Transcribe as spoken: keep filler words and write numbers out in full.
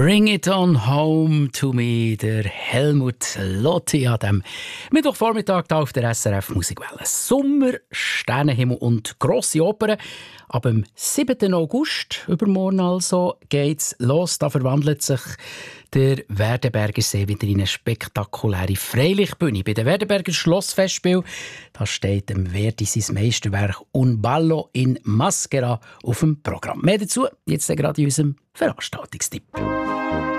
Bring it on home to me, der Helmut Lotti an dem Mittwochvormittag hier auf der S R F Musikwelle. Sommer, Sternenhimmel und grosse Opern. Ab dem siebten August, übermorgen also, geht's los. Da verwandelt sich der Werdenberger See wieder in eine spektakuläre Freilichtbühne. Bei den Werdenberger Schlossfestspiel, da steht dem Verdi sein Meisterwerk «Un ballo in maschera» auf dem Programm. Mehr dazu jetzt gerade in unserem Veranstaltungstipp.